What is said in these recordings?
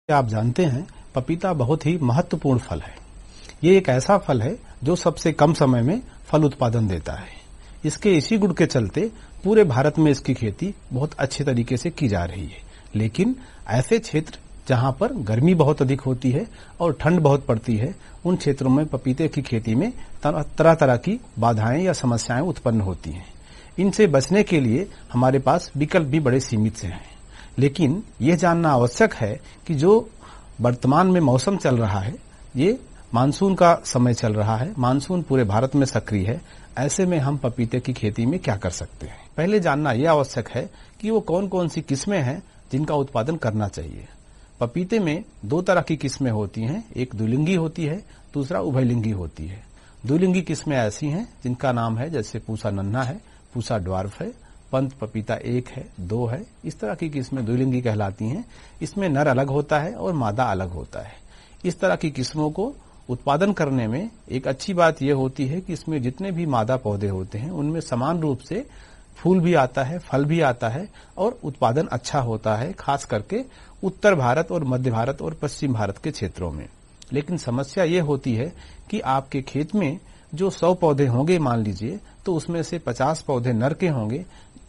आप जानते हैं पपीता बहुत ही महत्वपूर्ण फल है। ये एक ऐसा फल है जो सबसे कम समय में फल उत्पादन देता है। इसके इसी गुण के चलते पूरे भारत में इसकी खेती बहुत अच्छे तरीके से की जा रही है। लेकिन ऐसे क्षेत्र जहां पर गर्मी बहुत अधिक होती है और ठंड बहुत पड़ती है, उन क्षेत्रों में पपीते की खेती में तरह तरह की बाधाएं या समस्याएं उत्पन्न होती हैं। इनसे बचने के लिए हमारे पास विकल्प भी बड़े सीमित से हैं। लेकिन यह जानना आवश्यक है कि जो वर्तमान में मौसम चल रहा है, ये मानसून का समय चल रहा है, मानसून पूरे भारत में सक्रिय है। ऐसे में हम पपीते की खेती में क्या कर सकते हैं? पहले जानना यह आवश्यक है कि वो कौन कौन सी किस्में हैं जिनका उत्पादन करना चाहिए। पपीते में दो तरह की किस्में होती हैं, एक द्विलिंगी होती है, दूसरा उभयलिंगी होती है। द्विलिंगी किस्में ऐसी हैं जिनका नाम है जैसे पूसा नन्हा है, पूसा ड्वार्फ है, पंत पपीता 1 है, 2 है। इस तरह की किस्में द्विलिंगी कहलाती हैं। इसमें नर अलग होता है और मादा अलग होता है। इस तरह की किस्मों को उत्पादन करने में एक अच्छी बात यह होती है कि इसमें जितने भी मादा पौधे होते हैं उनमें समान रूप से फूल भी आता है, फल भी आता है और उत्पादन अच्छा होता है, खास करके उत्तर भारत और मध्य भारत और पश्चिम भारत के क्षेत्रों में। लेकिन समस्या ये होती है कि आपके खेत में जो 100 पौधे होंगे मान लीजिए, तो उसमें से 50 पौधे नर के होंगे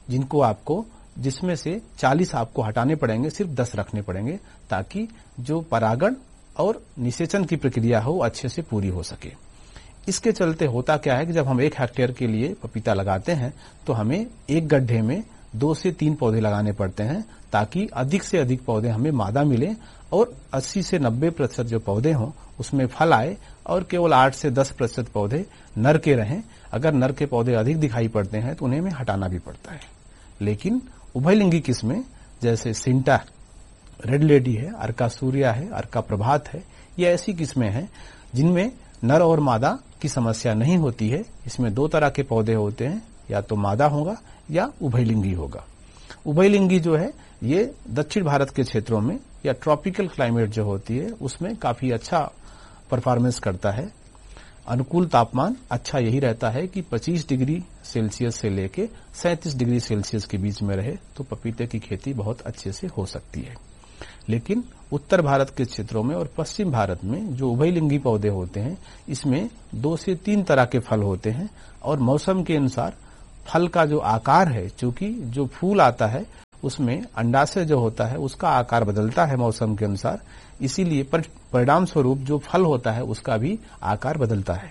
जिसमें से 40 आपको हटाने पड़ेंगे, सिर्फ 10 रखने पड़ेंगे, ताकि जो परागण और निषेचन की प्रक्रिया हो अच्छे से पूरी हो सके। इसके चलते होता क्या है कि जब हम 1 हेक्टेयर के लिए पपीता लगाते हैं तो हमें एक गड्ढे में 2 से 3 पौधे लगाने पड़ते हैं, ताकि अधिक से अधिक पौधे हमें मादा मिले और 80 से 90% जो पौधे हों उसमें फल आए और केवल 8 से 10% पौधे नर के रहें। अगर नर के पौधे अधिक दिखाई पड़ते हैं तो उन्हें हमें हटाना भी पड़ता है। लेकिन उभयलिंगी किस्में जैसे सिंटा रेड लेडी है, अर्का सूर्या है, अर्का प्रभात है, ये ऐसी किस्में हैं जिनमें नर और मादा की समस्या नहीं होती है। इसमें 2 तरह के पौधे होते हैं, या तो मादा होगा या उभयलिंगी होगा। उभयलिंगी जो है ये दक्षिण भारत के क्षेत्रों में या ट्रॉपिकल क्लाइमेट जो होती है उसमें काफी अच्छा परफॉर्मेंस करता है। अनुकूल तापमान अच्छा यही रहता है कि 25 डिग्री सेल्सियस से लेके 37 डिग्री सेल्सियस के बीच में रहे तो पपीते की खेती बहुत अच्छे से हो सकती है। लेकिन उत्तर भारत के क्षेत्रों में और पश्चिम भारत में जो उभयलिंगी पौधे होते हैं, इसमें 2 से 3 तरह के फल होते हैं और मौसम के अनुसार फल का जो आकार है, चूंकि जो फूल आता है उसमें अंडाशय जो होता है उसका आकार बदलता है मौसम के अनुसार, इसीलिए परिणाम स्वरूप जो फल होता है उसका भी आकार बदलता है।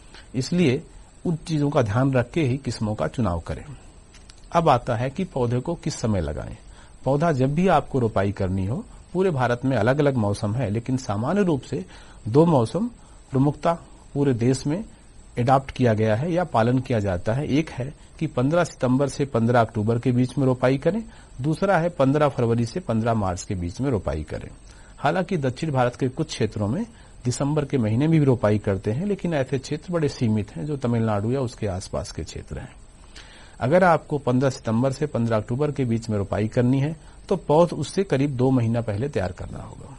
इसलिए उन चीजों का ध्यान रख के ही किस्मों का चुनाव करें। अब आता है कि पौधे को किस समय लगाएं। पौधा जब भी आपको रोपाई करनी हो, पूरे भारत में अलग अलग मौसम है, लेकिन सामान्य रूप से 2 मौसम प्रमुखता पूरे देश में एडॉप्ट किया गया है या पालन किया जाता है। एक है कि 15 सितंबर से 15 अक्टूबर के बीच में रोपाई करें, दूसरा है 15 फरवरी से 15 मार्च के बीच में रोपाई करें। हालांकि दक्षिण भारत के कुछ क्षेत्रों में दिसंबर के महीने में भी रोपाई करते हैं, लेकिन ऐसे क्षेत्र बड़े सीमित हैं जो तमिलनाडु या उसके आसपास के क्षेत्र हैं। अगर आपको 15 सितंबर से 15 अक्टूबर के बीच में रोपाई करनी है तो पौध उससे करीब 2 महीना पहले तैयार करना होगा।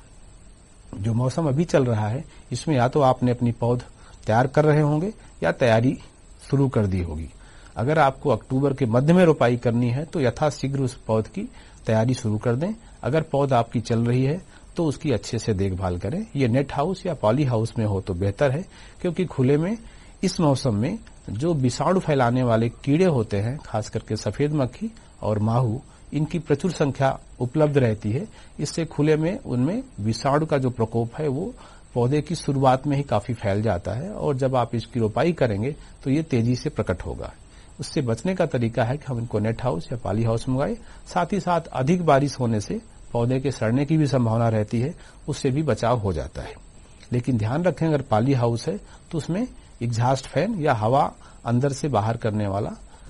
जो मौसम अभी चल रहा है इसमें या तो आपने अपनी पौध तैयार कर रहे होंगे या तैयारी शुरू कर दी होगी। अगर आपको अक्टूबर के मध्य में रोपाई करनी है तो यथाशीघ्र उस पौध की तैयारी शुरू कर दें। अगर पौध आपकी चल रही है तो उसकी अच्छे से देखभाल करें। ये नेट हाउस या पॉली हाउस में हो तो बेहतर है, क्योंकि खुले में इस मौसम में जो विषाणु फैलाने वाले कीड़े होते हैं, खास करके सफेद मक्खी और माहू, इनकी प्रचुर संख्या उपलब्ध रहती है। इससे खुले में उनमें विषाणु का जो प्रकोप है वो पौधे की शुरुआत में ही काफी फैल जाता है और जब आप इसकी रोपाई करेंगे तो ये तेजी से प्रकट होगा। उससे बचने का तरीका है कि हम इनको नेट हाउस या पॉली हाउस मंगाए। साथ ही साथ अधिक बारिश होने से पौधे के सड़ने की भी संभावना रहती है, उससे भी बचाव हो जाता है। लेकिन ध्यान रखें, अगर पॉली हाउस है तो उसमें एग्जॉस्ट फैन या हवा अंदर से बाहर करने वाला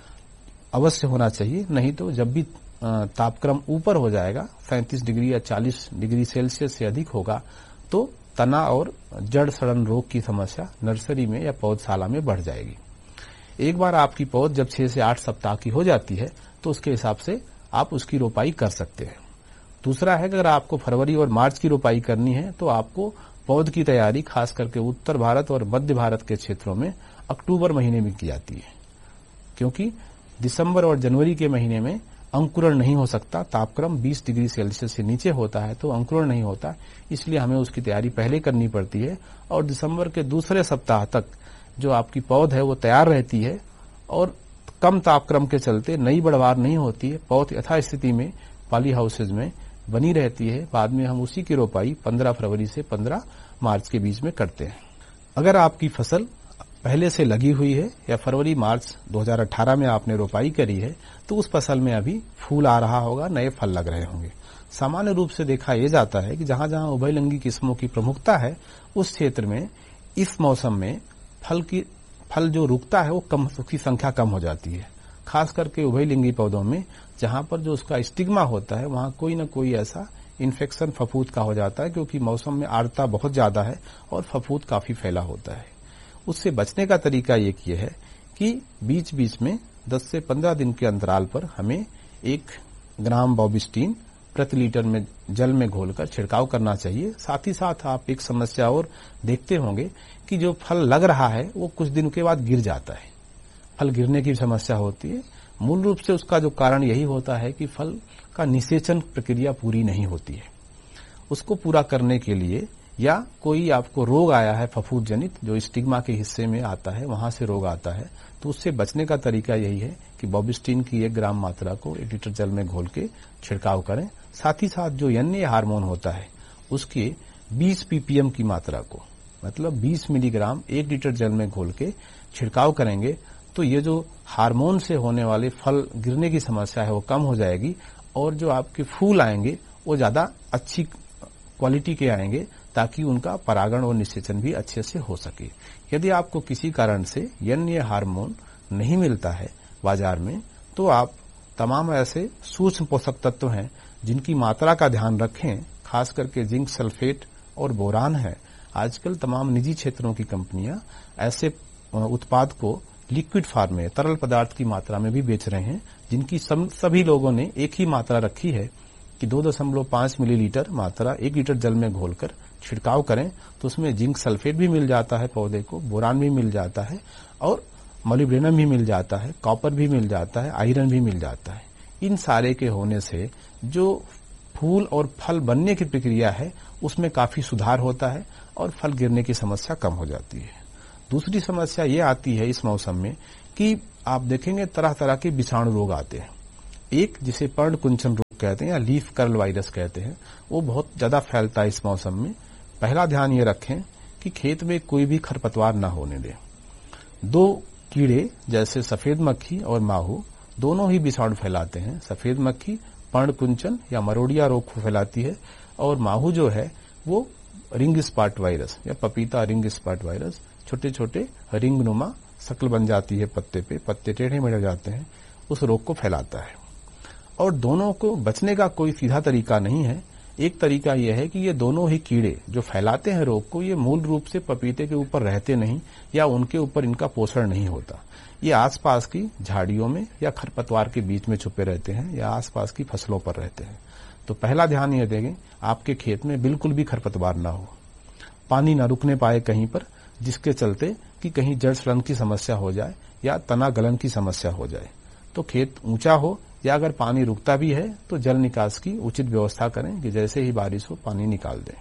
अवश्य होना चाहिए। नहीं तो जब भी तापक्रम ऊपर हो जाएगा, 37 डिग्री या 40 डिग्री सेल्सियस से अधिक होगा, तो तना और जड़ सड़न रोग की समस्या नर्सरी में या पौधशाला में बढ़ जाएगी। एक बार आपकी पौध जब 6 से 8 सप्ताह की हो जाती है तो उसके हिसाब से आप उसकी रोपाई कर सकते हैं। दूसरा है कि अगर आपको फरवरी और मार्च की रोपाई करनी है तो आपको पौध की तैयारी खास करके उत्तर भारत और मध्य भारत के क्षेत्रों में अक्टूबर महीने में की जाती है, क्योंकि दिसंबर और जनवरी के महीने में अंकुरण नहीं हो सकता। तापक्रम 20 डिग्री सेल्सियस से नीचे होता है तो अंकुरण नहीं होता, इसलिए हमें उसकी तैयारी पहले करनी पड़ती है। और दिसंबर के दूसरे सप्ताह तक जो आपकी पौध है वो तैयार रहती है और कम तापक्रम के चलते नई बढ़वार नहीं होती है। पौध यथास्थिति में पॉली हाउसेज में बनी रहती है। बाद में हम उसी की रोपाई 15 फरवरी से 15 मार्च के बीच में करते हैं। अगर आपकी फसल पहले से लगी हुई है या फरवरी मार्च 2018 में आपने रोपाई करी है तो उस फसल में अभी फूल आ रहा होगा, नए फल लग रहे होंगे। सामान्य रूप से देखा यह जाता है कि जहां जहां उभयलिंगी किस्मों की प्रमुखता है उस क्षेत्र में इस मौसम में फल जो रुकता है वो कम, उसकी संख्या कम हो जाती है। खास करके उभयलिंगी पौधों में जहां पर जो उसका स्टिग्मा होता है वहां कोई न कोई ऐसा इन्फेक्शन फफूंद का हो जाता है, क्योंकि मौसम में आर्द्रता बहुत ज्यादा है और फफूंद काफी फैला होता है। उससे बचने का तरीका एक ये है कि बीच बीच में 10 से 15 दिन के अंतराल पर हमें 1 ग्राम बॉबिस्टीन प्रति लीटर में जल में घोलकर छिड़काव करना चाहिए। साथ ही साथ आप एक समस्या और देखते होंगे कि जो फल लग रहा है वो कुछ दिन के बाद गिर जाता है। फल गिरने की समस्या होती है। मूल रूप से उसका जो कारण यही होता है कि फल का निषेचन प्रक्रिया पूरी नहीं होती है। उसको पूरा करने के लिए या कोई आपको रोग आया है फफूंद जनित जो स्टिग्मा के हिस्से में आता है, वहां से रोग आता है, तो उससे बचने का तरीका यही है कि बॉबिस्टीन की 1 ग्राम मात्रा को 1 लीटर जल में घोल के छिड़काव करें। साथ ही साथ जो एनए हार्मोन होता है उसके 20 पीपीएम की मात्रा को, मतलब 20 मिलीग्राम 1 लीटर जल में घोल के छिड़काव करेंगे तो ये जो हार्मोन से होने वाले फल गिरने की समस्या है वो कम हो जाएगी और जो आपके फूल आएंगे वो ज्यादा अच्छी क्वालिटी के आएंगे ताकि उनका परागण और निषेचन भी अच्छे से हो सके। यदि आपको किसी कारण से एनए हार्मोन नहीं मिलता है बाजार में तो आप तमाम ऐसे सूक्ष्म पोषक तत्व हैं जिनकी मात्रा का ध्यान रखें, खास करके जिंक सल्फेट और बोरान है। आजकल तमाम निजी क्षेत्रों की कंपनियां ऐसे उत्पाद को लिक्विड फॉर्म में तरल पदार्थ की मात्रा में भी बेच रहे हैं, जिनकी सभी लोगों ने एक ही मात्रा रखी है कि 2.5 मिलीलीटर मात्रा 1 लीटर जल में घोलकर छिड़काव करें तो उसमें जिंक सल्फेट भी मिल जाता है पौधे को, बोरान भी मिल जाता है और मोलिब्डेनम भी मिल जाता है, कॉपर भी मिल जाता है, आयरन भी मिल जाता है। इन सारे के होने से जो फूल और फल बनने की प्रक्रिया है उसमें काफी सुधार होता है और फल गिरने की समस्या कम हो जाती है। दूसरी समस्या ये आती है इस मौसम में कि आप देखेंगे तरह तरह के विषाणु रोग आते हैं। एक जिसे पर्णकुंचन रोग कहते हैं या लीफ कर्ल वायरस कहते हैं, वो बहुत ज्यादा फैलता है इस मौसम में। पहला ध्यान ये रखें कि खेत में कोई भी खरपतवार न होने दें। 2 कीड़े जैसे सफेद मक्खी और माहू दोनों ही विषाणु फैलाते हैं। सफेद मक्खी पर्णकुंचन या मरोड़िया रोग को फैलाती है और माहू जो है वो रिंग स्पॉट वायरस या पपीता रिंग स्पॉट वायरस, छोटे छोटे रिंग नुमा शक्ल बन जाती है पत्ते पे, पत्ते टेढ़े मेढ़े जाते हैं, उस रोग को फैलाता है। और दोनों को बचने का कोई सीधा तरीका नहीं है। एक तरीका यह है कि ये दोनों ही कीड़े जो फैलाते हैं रोग को, ये मूल रूप से पपीते के ऊपर रहते नहीं या उनके ऊपर इनका पोषण नहीं होता। ये आसपास की झाड़ियों में या खरपतवार के बीच में छुपे रहते हैं या आसपास की फसलों पर रहते हैं। तो पहला ध्यान ये देंगे आपके खेत में बिल्कुल भी खरपतवार ना हो, पानी न रुकने पाए कहीं पर, जिसके चलते कि कहीं जड़ सड़न की समस्या हो जाए या तना गलन की समस्या हो जाए। तो खेत ऊंचा हो या अगर पानी रुकता भी है तो जल निकास की उचित व्यवस्था करें कि जैसे ही बारिश हो पानी निकाल दें।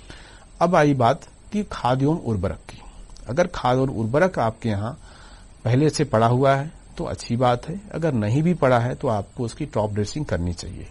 अब आई बात कि खाद एवं उर्वरक की। अगर खाद और उर्वरक आपके यहाँ पहले से पड़ा हुआ है तो अच्छी बात है, अगर नहीं भी पड़ा है तो आपको उसकी टॉप ड्रेसिंग करनी चाहिए।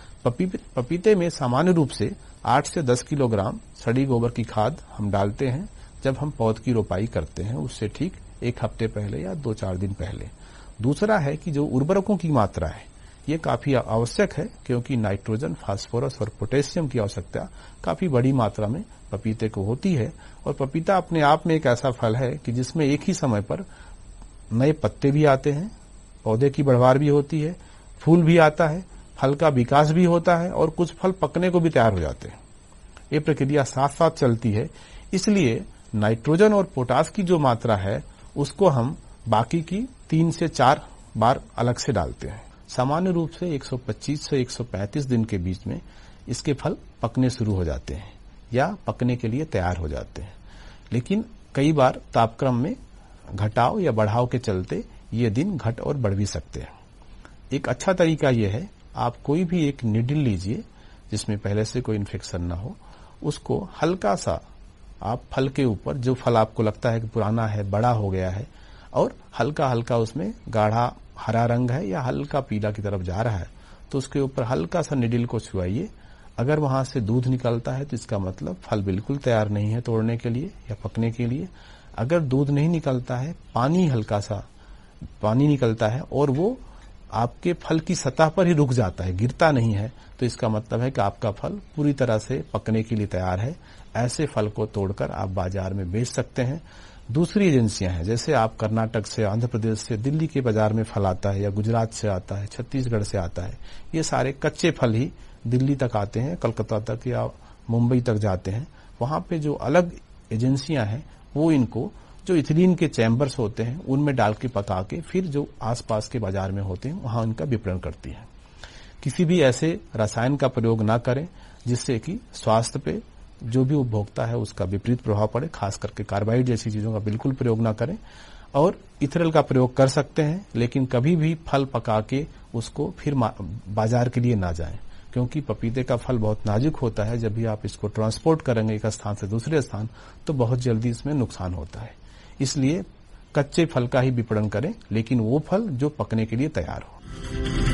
पपीते में सामान्य रूप से 8 से 10 किलोग्राम सड़ी गोबर की खाद हम डालते हैं जब हम पौध की रोपाई करते हैं, उससे ठीक 1 हफ्ते पहले या 2-4 दिन पहले। दूसरा है कि जो उर्वरकों की मात्रा है ये काफी आवश्यक है, क्योंकि नाइट्रोजन, फास्फोरस और पोटेशियम की आवश्यकता काफी बड़ी मात्रा में पपीते को होती है। और पपीता अपने आप में एक ऐसा फल है कि जिसमें एक ही समय पर नए पत्ते भी आते हैं, पौधे की बढ़वार भी होती है, फूल भी आता है, फल का विकास भी होता है और कुछ फल पकने को भी तैयार हो जाते हैं। ये प्रक्रिया साथ साथ चलती है। इसलिए नाइट्रोजन और पोटास की जो मात्रा है उसको हम बाकी की 3 से 4 बार अलग से डालते हैं। सामान्य रूप से 125 से 135 दिन के बीच में इसके फल पकने शुरू हो जाते हैं या पकने के लिए तैयार हो जाते हैं। लेकिन कई बार तापक्रम में घटाव या बढ़ाव के चलते ये दिन घट और बढ़ भी सकते हैं। एक अच्छा तरीका यह है आप कोई भी एक निडल लीजिए जिसमें पहले से कोई इन्फेक्शन ना हो, उसको हल्का सा आप फल के ऊपर, जो फल आपको लगता है कि पुराना है, बड़ा हो गया है और हल्का हल्का उसमें गाढ़ा हरा रंग है या हल्का पीला की तरफ जा रहा है, तो उसके ऊपर हल्का सा निडल को छुआइए। अगर वहां से दूध निकलता है तो इसका मतलब फल बिल्कुल तैयार नहीं है तोड़ने के लिए या पकने के लिए। अगर दूध नहीं निकलता है, पानी हल्का सा पानी निकलता है और वो आपके फल की सतह पर ही रुक जाता है, गिरता नहीं है, तो इसका मतलब है कि आपका फल पूरी तरह से पकने के लिए तैयार है। ऐसे फल को तोड़कर आप बाजार में बेच सकते हैं। दूसरी एजेंसियां हैं, जैसे आप कर्नाटक से, आंध्र प्रदेश से, दिल्ली के बाजार में फल आता है या गुजरात से आता है, छत्तीसगढ़ से आता है, ये सारे कच्चे फल ही दिल्ली तक आते हैं, कलकत्ता तक या मुंबई तक जाते हैं। वहां पे जो अलग एजेंसियां हैं वो इनको, जो इथिलीन के चैम्बर्स होते हैं उनमें डाल के पका के फिर जो आसपास के बाजार में होते हैं वहां इनका विपणन करती है। किसी भी ऐसे रसायन का प्रयोग ना करें जिससे कि स्वास्थ्य पे जो भी उपभोक्ता है उसका विपरीत प्रभाव पड़े। खास करके कार्बाइड जैसी चीजों का बिल्कुल प्रयोग ना करें। और इथेनॉल का प्रयोग कर सकते हैं, लेकिन कभी भी फल पका के उसको फिर बाजार के लिए ना जाएं, क्योंकि पपीते का फल बहुत नाजुक होता है। जब भी आप इसको ट्रांसपोर्ट करेंगे एक स्थान से दूसरे स्थान, तो बहुत जल्दी इसमें नुकसान होता है। इसलिए कच्चे फल का ही विपणन करें, लेकिन वो फल जो पकने के लिए तैयार हो।